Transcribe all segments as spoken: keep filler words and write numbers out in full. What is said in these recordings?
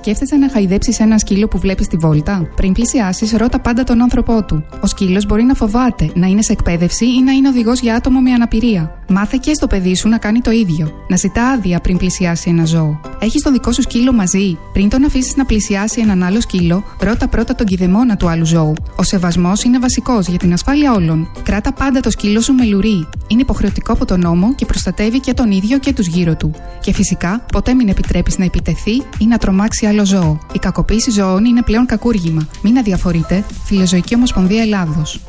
Σκέφτεσαι να χαϊδέψεις ένα σκύλο που βλέπεις στη βόλτα? Πριν πλησιάσεις, ρώτα πάντα τον άνθρωπό του. Ο σκύλος μπορεί να φοβάται, να είναι σε εκπαίδευση ή να είναι οδηγός για άτομο με αναπηρία. Μάθε και στο παιδί σου να κάνει το ίδιο. Να ζητά άδεια πριν πλησιάσει ένα ζώο. Έχεις το δικό σου σκύλο μαζί? Πριν τον αφήσεις να πλησιάσει έναν άλλο σκύλο, ρώτα πρώτα τον κηδεμόνα του άλλου ζώου. Ο σεβασμός είναι βασικός για την ασφάλεια όλων. Κράτα πάντα το σκύλο σου με λουρί. Είναι υποχρεωτικό από τον νόμο και προστατεύει και τον ίδιο και τους γύρω του. Και φυσικά, ποτέ μην επιτρέπεις να επιτεθεί ή να τρομάξει άλλο ζώο. Η κακοποίηση ζώων είναι πλέον κακούργημα. Μην αδιαφορείτε. Φιλοζωική Ομοσπονδία Ελλάδος.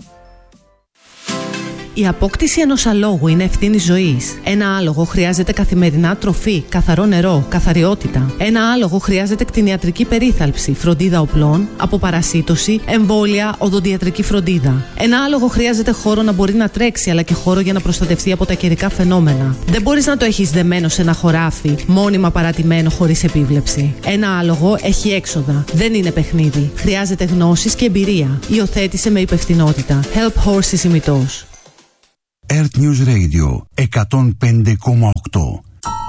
Η απόκτηση ενός αλόγου είναι ευθύνη ζωής. Ένα άλογο χρειάζεται καθημερινά τροφή, καθαρό νερό, καθαριότητα. Ένα άλογο χρειάζεται κτηνιατρική περίθαλψη, φροντίδα οπλών, αποπαρασίτωση, εμβόλια, οδοντιατρική φροντίδα. Ένα άλογο χρειάζεται χώρο να μπορεί να τρέξει, αλλά και χώρο για να προστατευτεί από τα καιρικά φαινόμενα. Δεν μπορείς να το έχεις δεμένο σε ένα χωράφι, μόνιμα παρατημένο χωρίς επίβλεψη. Ένα άλογο έχει έξοδα. Δεν είναι παιχνίδι. Χρειάζεται γνώσεις και εμπειρία. Υιοθέτησε με υπευθυνότητα. Help Horses ημιτός. Earth News Radio εκατόν πέντε κόμμα οκτώ.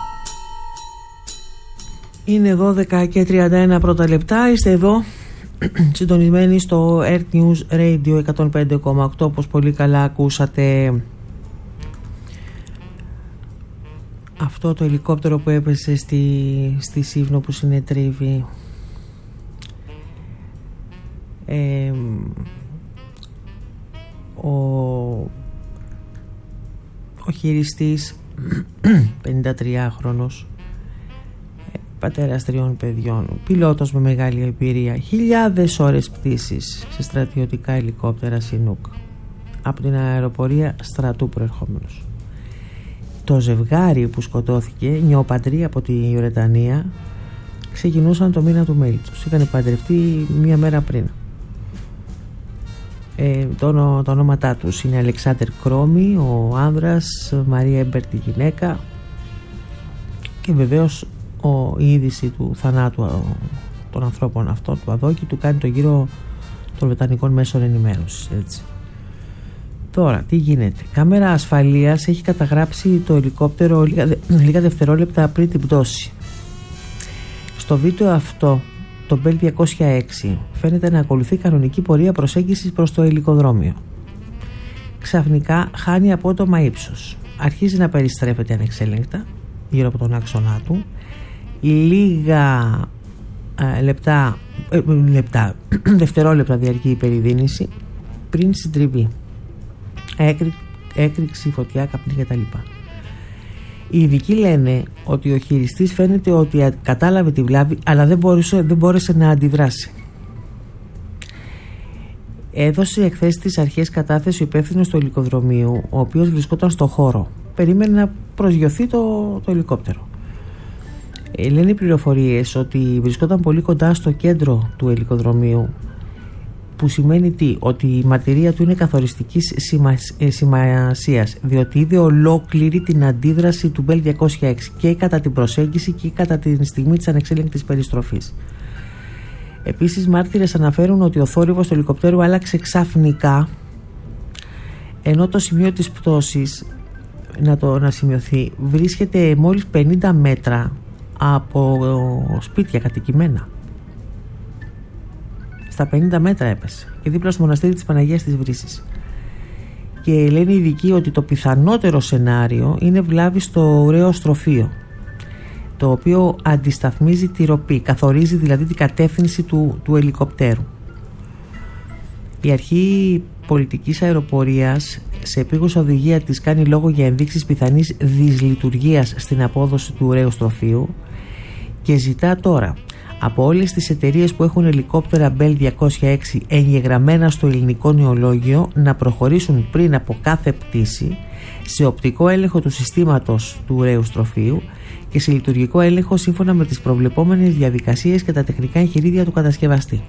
Είναι δώδεκα και τριάντα ένα πρώτα λεπτά. Είστε εδώ συντονισμένοι στο Earth News Radio εκατόν πέντε κόμμα οκτώ. Όπως πολύ καλά ακούσατε, αυτό το ελικόπτερο που έπεσε στη, στη Σύβνο που συνετρίβει. Ε, ο Ο χειριστής, πενηντατριάχρονος, πατέρας τριών παιδιών, πιλότος με μεγάλη εμπειρία, χιλιάδες ώρες πτήσης σε στρατιωτικά ελικόπτερα Σινούκ, από την αεροπορία στρατού προερχόμενος. Το ζευγάρι που σκοτώθηκε, νεοπαντροί από τη Βρετανία, ξεκινούσαν το μήνα του μέλη τους. Είχαν παντρευτεί μία μέρα πριν. Ε, το, το ονόματά τους είναι Αλεξάντερ Κρόμι, ο άνδρας, Μαρία Έμπερτ, η γυναίκα, και βεβαίως ο, η είδηση του θανάτου των ανθρώπων αυτών, του αδόκη, του κάνει το γύρο των βρετανικών μέσων ενημέρωσης, έτσι. Τώρα, τι γίνεται? Κάμερα ασφαλείας έχει καταγράψει το ελικόπτερο λίγα, λίγα δευτερόλεπτα πριν την πτώση. Στο βίντεο αυτό, το Bell διακόσια έξι φαίνεται να ακολουθεί κανονική πορεία προσέγγισης προς το ελικοδρόμιο. Ξαφνικά χάνει απότομα ύψος. Αρχίζει να περιστρέφεται ανεξέλεγκτα γύρω από τον άξονά του. Λίγα ε, λεπτά, ε, λεπτά δευτερόλεπτα διαρκεί η περιδίνηση πριν συντριβεί. Έκρη, έκρηξη, φωτιά, καπνί κτλ. Οι ειδικοί λένε ότι ο χειριστής φαίνεται ότι κατάλαβε τη βλάβη, αλλά δεν μπόρεσε, δεν μπόρεσε να αντιδράσει. Έδωσε εχθές στις αρχές κατάθεση ο υπεύθυνος του ελικοδρομίου, ο οποίος βρισκόταν στο χώρο. Περίμενε να προσγειωθεί το, το ελικόπτερο. Ε, λένε οι πληροφορίες ότι βρισκόταν πολύ κοντά στο κέντρο του ελικοδρομίου, που σημαίνει τι? Ότι η μαρτυρία του είναι καθοριστικής σημασίας, διότι είδε ολόκληρη την αντίδραση του Bell διακόσια έξι και κατά την προσέγγιση και κατά την στιγμή της ανεξέλεγκτης περιστροφής. Επίσης, μάρτυρες αναφέρουν ότι ο θόρυβος του ελικοπτέρου άλλαξε ξαφνικά, ενώ το σημείο της πτώσης, να το να σημειωθεί, βρίσκεται μόλις πενήντα μέτρα από σπίτια κατοικημένα. Στα πενήντα μέτρα έπεσε και δίπλα στο μοναστήρι της Παναγίας της Βρύσης. Και λένε οι ειδικοί ότι το πιθανότερο σενάριο είναι βλάβη στο ωραίο στροφείο, το οποίο αντισταθμίζει τη ροπή, καθορίζει δηλαδή την κατεύθυνση του, του ελικοπτέρου. Η αρχή πολιτικής αεροπορίας σε επίγουσα οδηγία της κάνει λόγο για ενδείξεις πιθανής δυσλειτουργίας στην απόδοση του ωραίου στροφείου και ζητά τώρα από όλες τις εταιρείες που έχουν ελικόπτερα Bell διακόσια έξι εγγεγραμμένα στο ελληνικό νεολόγιο να προχωρήσουν πριν από κάθε πτήση σε οπτικό έλεγχο του συστήματος του ωραίου στροφείου και σε λειτουργικό έλεγχο σύμφωνα με τις προβλεπόμενες διαδικασίες και τα τεχνικά εγχειρίδια του κατασκευαστή.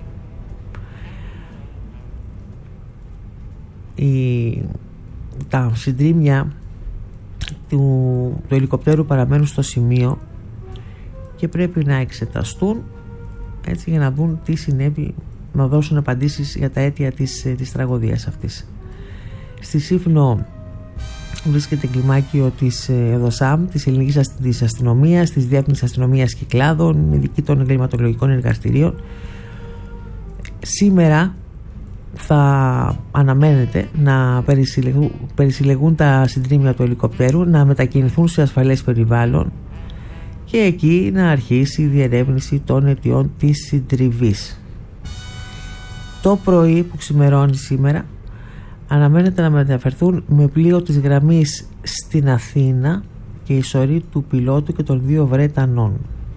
Η... Τα συντρίμμια του... του ελικοπτέρου παραμένουν στο σημείο και πρέπει να εξεταστούν, έτσι, για να δουν τι συνέβη, να δώσουν απαντήσεις για τα αίτια της, της τραγωδίας αυτής. Στη Σύφνο βρίσκεται κλιμάκιο της ΕΔΟΣΑΜ, της Ελληνικής της Αστυνομίας, της Διεύθυνσης Αστυνομίας Κυκλάδων, ειδική των εγκληματολογικών εργαστηρίων. Σήμερα θα αναμένεται να περισυλλεγούν, περισυλλεγούν τα συντρίμμια του ελικοπτέρου, να μετακινηθούν σε ασφαλές περιβάλλον και εκεί να αρχίσει η διερεύνηση των αιτιών της συντριβής. Το πρωί που ξημερώνει σήμερα αναμένεται να μεταφερθούν με πλοίο της γραμμής στην Αθήνα και η σωρή του πιλότου και των δύο Βρετανών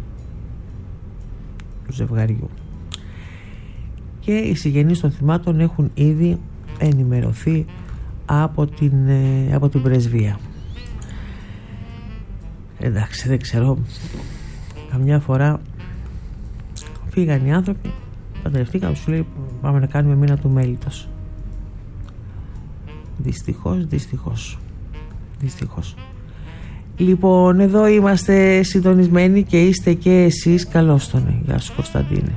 του ζευγαριού. Και οι συγγενείς των θυμάτων έχουν ήδη ενημερωθεί από την, από την πρεσβεία. Εντάξει, δεν ξέρω, καμιά φορά φύγαν οι άνθρωποι, παντρευτήκαν, σου λέει πάμε να κάνουμε μήνα του μέλιτος. Δυστυχώς, δυστυχώς Δυστυχώς Λοιπόν, εδώ είμαστε συντονισμένοι και είστε και εσείς. Καλώς τον. Γεια σου Κωνσταντίνε.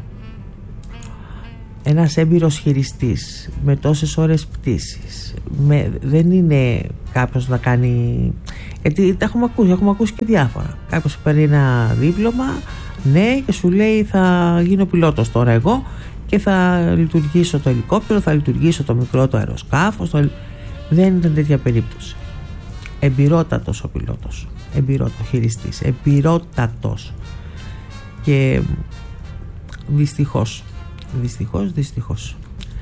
Ένας έμπειρος χειριστής με τόσες ώρες πτήσης με, δεν είναι κάποιος να κάνει, γιατί τα έχουμε ακούσει, έχουμε ακούσει και διάφορα. Κάποιος παίρνει ένα δίπλωμα, ναι, και σου λέει θα γίνω πιλότος τώρα εγώ και θα λειτουργήσω το ελικόπτερο, θα λειτουργήσω το μικρό το αεροσκάφος. Το... Δεν ήταν τέτοια περίπτωση. Εμπειρότατος ο πιλότος, εμπειρότατος χειριστής, εμπειρότατος. Και δυστυχώς Δυστυχώς, δυστυχώς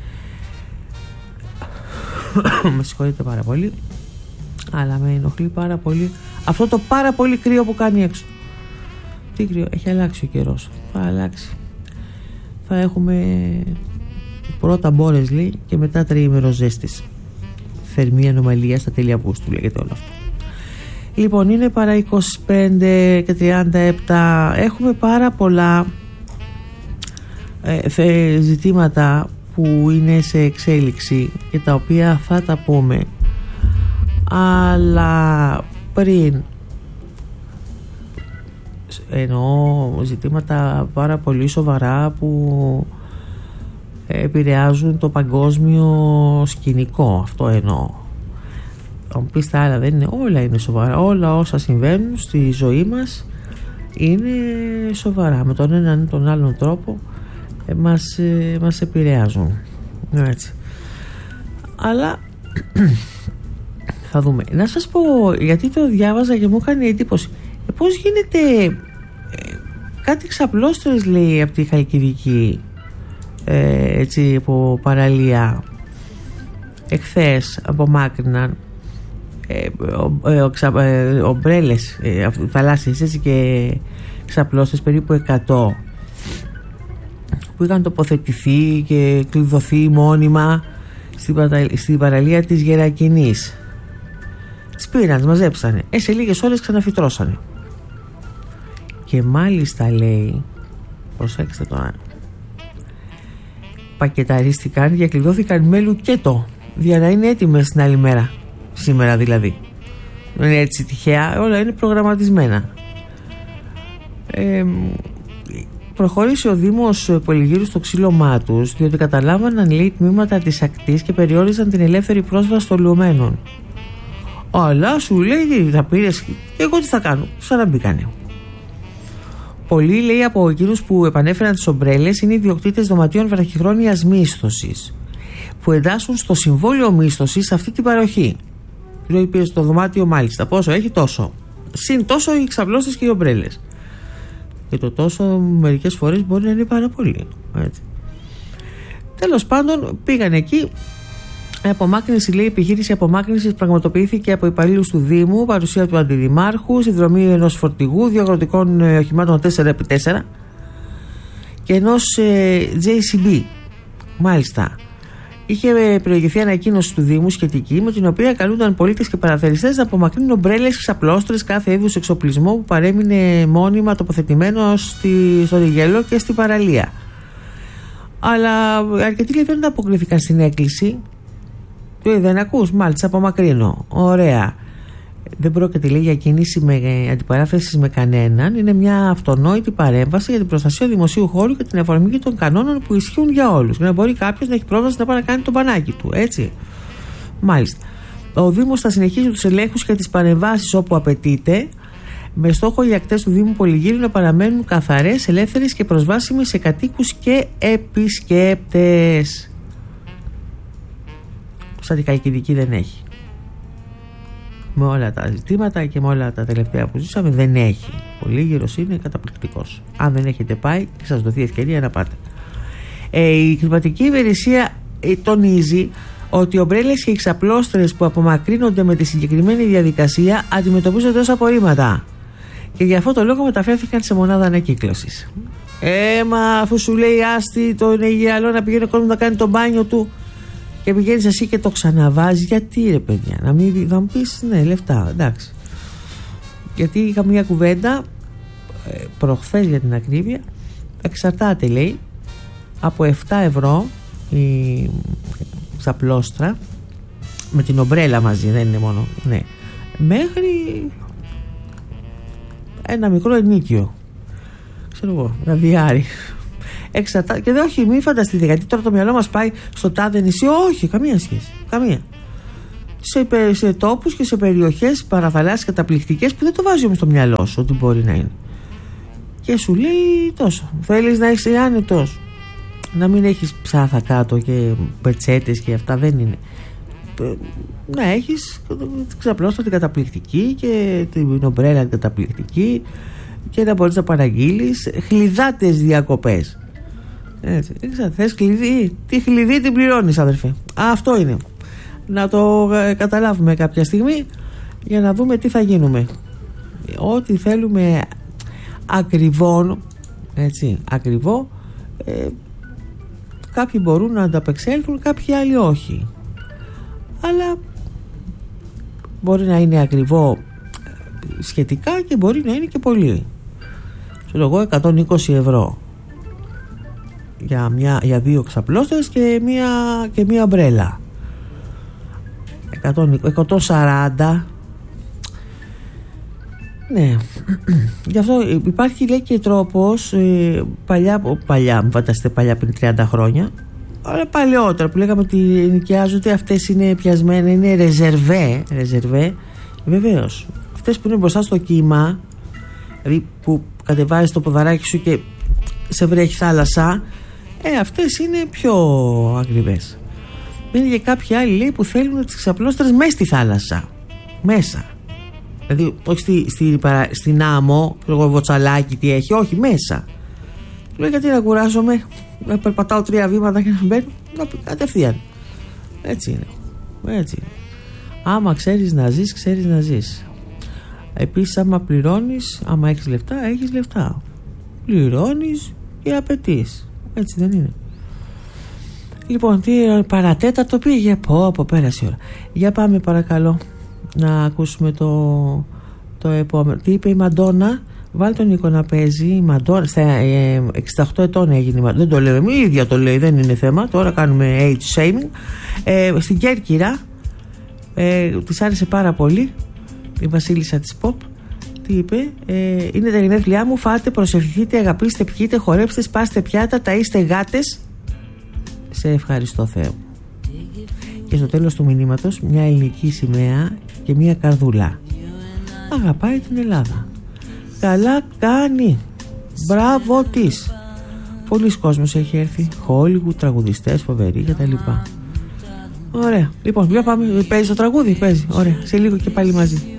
με συγχωρείτε πάρα πολύ, αλλά με ενοχλεί πάρα πολύ αυτό το πάρα πολύ κρύο που κάνει έξω. Τι κρύο, έχει αλλάξει ο καιρός. Θα αλλάξει. Θα έχουμε πρώτα μπόρες, λέει, και μετά τριήμερο ζέστης. Θερμή ανομαλία στα τέλη Αυγούστου, λέγεται όλο αυτό. Λοιπόν, είναι παρά είκοσι πέντε και τριάντα επτά. Έχουμε πάρα πολλά ε, ζητήματα που είναι σε εξέλιξη και τα οποία θα τα πούμε, αλλά πριν, εννοώ ζητήματα πάρα πολύ σοβαρά που επηρεάζουν το παγκόσμιο σκηνικό, αυτό εννοώ. Αν πεις τα άλλα δεν είναι, όλα είναι σοβαρά, όλα όσα συμβαίνουν στη ζωή μας είναι σοβαρά, με τον έναν ή τον άλλον τρόπο ε, μας, ε, μας επηρεάζουν, έτσι. Αλλά θα δούμε. Να σας πω, γιατί το διάβαζα και μου έκανε εντύπωση, ε, πώς γίνεται ε, κάτι ξαπλώστρες, λέει, από τη Χαλκιδική, ε, έτσι, από παραλία εχθές απομάκρυναν ε, ε, ε, ομπρέλες ε, θαλάσσιες, έτσι, και ξαπλώστες περίπου εκατό που είχαν τοποθετηθεί και κλειδωθεί μόνιμα στην, πατα... στην παραλία της Γερακινής. Τις πήραν, τις μαζέψανε, ε, σε λίγες ώρες ξαναφυτρώσανε. Και μάλιστα, λέει, προσέξτε τώρα, πακεταρίστηκαν και κλειδώθηκαν με λουκέτο για να είναι έτοιμες την άλλη μέρα, σήμερα δηλαδή. Δεν είναι έτσι τυχαία, όλα είναι προγραμματισμένα. ε, Προχώρησε ο Δήμος Πολυγύρου στο ξύλωμά τους, διότι καταλάβαναν, λέει, τμήματα της ακτής και περιόριζαν την ελεύθερη πρόσβαση των λιωμένων. Αλλά σου λέει, θα πήρες, και εγώ τι θα κάνω, σαν να μπήκανε. Πολλοί, λέει, από εκείνους που επανέφεραν τις ομπρέλες είναι ιδιοκτήτες δωματίων βραχυχρόνιας μίσθωσης, που εντάσσουν στο συμβόλαιο μίσθωσης σε αυτή την παροχή. Δηλαδή, πήρε το δωμάτιο, μάλιστα, πόσο έχει, τόσο. Συν τόσο οι ξαπλώστες και οι ομπρέλες. Και το τόσο μερικές φορές μπορεί να είναι πάρα πολύ, έτσι. Τέλος πάντων, πήγαν εκεί. Η απομάκρυνση, λέει, η επιχείρηση απομάκρυνσης πραγματοποιήθηκε από υπαλλήλους του Δήμου, παρουσία του Αντιδημάρχου, συνδρομή ενός φορτηγού, δύο αγροτικών ε, οχημάτων τέσσερα επί τέσσερα και ενός ε, τζέι σι μπι. Μάλιστα. Είχε προηγηθεί ανακοίνωση του Δήμου σχετική, με την οποία καλούνταν πολίτες και παραθεριστές να απομακρύνουν ομπρέλες, ξαπλώστρες, κάθε είδους εξοπλισμό που παρέμεινε μόνιμα τοποθετημένο στη, στο Ριγέλο και στην παραλία. Αλλά αρκετοί, λέει, δεν αποκρίθηκαν στην έκκληση. Του λέει, δεν ακούς, μάλιστα, απομακρύνω. Ωραία. Δεν πρόκειται, λέει, για κίνηση με αντιπαράθεση με κανέναν. Είναι μια αυτονόητη παρέμβαση για την προστασία δημοσίου χώρου και την εφαρμογή των κανόνων που ισχύουν για όλους. Για να μπορεί κάποιος να έχει πρόσβαση να πάει να κάνει το μπανάκι του, έτσι. Μάλιστα. Ο Δήμος θα συνεχίσει τους ελέγχους και τις παρεμβάσεις όπου απαιτείται, με στόχο οι ακτές του Δήμου Πολυγύρου να παραμένουν καθαρές, ελεύθερες και προσβάσιμες σε κατοίκους και επισκέπτες. Στατικαϊκή δεν έχει. Με όλα τα ζητήματα και με όλα τα τελευταία που ζήσαμε δεν έχει. Πολύγυρος είναι καταπληκτικός. Αν δεν έχετε πάει, σας δοθεί ευκαιρία να πάτε. Ε, η κλιματική υπηρεσία ε, τονίζει ότι οι ομπρέλες και οι ξαπλώστρες που απομακρύνονται με τη συγκεκριμένη διαδικασία αντιμετωπίζονται ως απορρίμματα. Και γι' αυτό το λόγο μεταφέρθηκαν σε μονάδα ανακύκλωσης. Ε, μα αφού σου λέει άστι το Αιγιαλό να πηγαίνει ο κόσμος να κάνει το μπάνιο του και πηγαίνεις εσύ και το ξαναβάζεις, γιατί ρε παιδιά, να μην θα μου πεις ναι, λεφτά, εντάξει. Γιατί είχα μια κουβέντα ε, προχθές για την ακρίβεια, εξαρτάται λέει από επτά ευρώ η ξαπλώστρα με την ομπρέλα μαζί, δεν είναι μόνο, ναι, μέχρι ένα μικρό ενίκιο, ξέρω εγώ, ένα διάρρη. Εξαρτά... Και δεν, όχι, μην φανταστείτε, γιατί τώρα το μυαλό μας πάει στο τάδε νησί. Όχι, καμία σχέση. Καμία. Σε, σε τόπους και σε περιοχές παραθαλάσσιες καταπληκτικές που δεν το βάζει όμως στο μυαλό σου ότι μπορεί να είναι. Και σου λέει τόσο. Θέλεις να έχεις άνετος, να μην έχεις ψάθα κάτω και πετσέτες και αυτά, δεν είναι. Να έχεις ξαπλώστρα την καταπληκτική και την ομπρέλα την καταπληκτική και να μπορείς να παραγγείλεις χλιδάτες διακοπές. Έτσι, θες κλειδί, τι κλειδί την πληρώνεις αδερφέ. Αυτό είναι. Να το ε, καταλάβουμε κάποια στιγμή για να δούμε τι θα γίνουμε. Ό,τι θέλουμε ακριβό, έτσι, ακριβό, ε, κάποιοι μπορούν να ανταπεξέλθουν, κάποιοι άλλοι όχι. Αλλά μπορεί να είναι ακριβό σχετικά και μπορεί να είναι και πολύ. Ξέρω εγώ, εκατόν είκοσι ευρώ για, μια, για δύο ξαπλώστες και μία, και μία ομπρέλα. εκατόν σαράντα. Ναι. Γι' αυτό υπάρχει, λέει, και τρόπος ε, παλιά, παλιά, μην φανταστείτε παλιά πριν τριάντα χρόνια, αλλά παλαιότερα που λέγαμε ότι νοικιάζονται, αυτές είναι πιασμένες, είναι ρεζερβέ, ρεζερβέ. Βεβαίως, αυτές που είναι μπροστά στο κύμα, δηλαδή που κατεβάζεις το ποδαράκι σου και σε βρέχει θάλασσα, ε, αυτές είναι πιο ακριβές. Είναι και κάποιοι άλλοι, λέει, που θέλουν τις ξαπλώστρες μέσα στη θάλασσα, μέσα, δηλαδή όχι στη, στη, παρα, στην άμμο, το βοτσαλάκι τι έχει, όχι, μέσα. Λέω, γιατί να κουράζομαι να περπατάω τρία βήματα και να μπαίνω, να κατευθείαν. Έτσι είναι, έτσι είναι. Άμα ξέρεις να ζεις, ξέρεις να ζεις. Επίσης, άμα πληρώνεις, άμα έχεις λεφτά, έχεις λεφτά. Πληρώνεις και απαιτείς. Έτσι δεν είναι? Λοιπόν, τι παρατέταρτο πήγε. Πω, πω, πέρασε η ώρα. Για πάμε παρακαλώ να ακούσουμε το, το επόμενο. Τι είπε η Μαντόνα? Βάλει τον Νίκο να παίζει. Η Μαντόνα, στα ε, εξήντα οκτώ ετών έγινε η Μαντόνα. Δεν το λέμε, η ίδια το λέει, δεν είναι θέμα. Τώρα κάνουμε age shaming. Ε, στην Κέρκυρα ε, της άρεσε πάρα πολύ η βασίλισσα της pop. Τι είπε? Ε, είναι τα γενέθλιά μου, φάτε, προσευχηθείτε, αγαπήστε, πιείτε, χορέψτε, σπάστε πιάτα, ταΐστε γάτες. Σε ευχαριστώ Θεέ. Και στο τέλος του μηνύματος μια ελληνική σημαία και μια καρδούλα. Αγαπάει την Ελλάδα. Καλά κάνει. Μπράβο της. Πολλοί κόσμος έχει έρθει. Χόλιγου, τραγουδιστές, φοβεροί κτλ. Ωραία. Λοιπόν, για πάμε. Παίζει το τραγούδι, παίζει. Ωραία. Σε λίγο και πάλι μαζί.